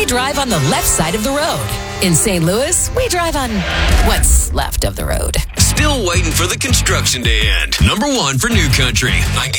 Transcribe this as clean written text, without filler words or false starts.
we drive on the left side of the road. In St. Louis, we drive on what's left of the road. Still waiting for the construction to end. Number 1 for New Country.